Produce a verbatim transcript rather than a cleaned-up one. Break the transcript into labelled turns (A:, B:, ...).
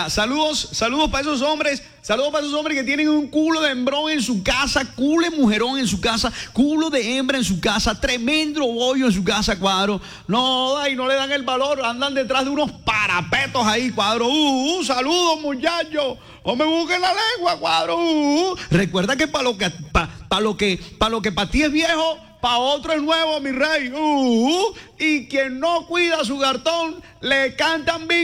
A: saludos, saludos para esos hombres, saludos para esos hombres que tienen un culo de hembrón en su casa, culo de mujerón en su casa, culo de hembra en su casa, tremendo bollo en su casa, Cuadro. No, ay, no le dan el valor, andan detrás de unos parapetos ahí, Cuadro. Uh, uh saludos, muchachos. No me busquen la lengua, Cuadro. Uh, uh. Recuerda que para lo que para pa lo que para lo que para ti es viejo, para otro es nuevo, mi rey. Uh, uh. Y quien no cuida su cartón, le cantan bien.